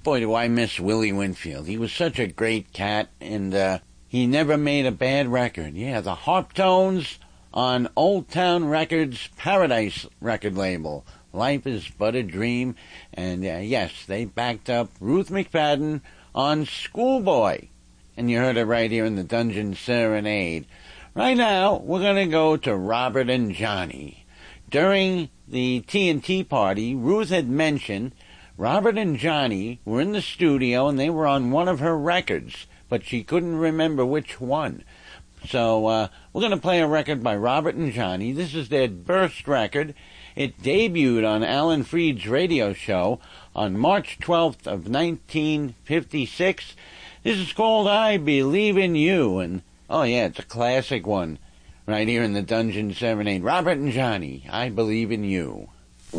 Boy, do I miss Willie Winfield. He was such a great cat, and he never made a bad record. Yeah, the Harptones on Old Town Records' Paradise record label. Life is but a dream. And yes, they backed up Ruth McFadden on Schoolboy. And you heard it right here in the Dungeon Serenade. Right now, we're going to go to Robert and Johnny. During the TNT party, Ruth had mentioned Robert and Johnny were in the studio and they were on one of her records, but she couldn't remember which one. So we're going to play a record by Robert and Johnny. This is their first record. It debuted on Alan Freed's radio show on March 12th of 1956. This is called I Believe in You, and oh yeah, it's a classic one right here in the Dungeon Serenade. Robert and Johnny, I Believe in You.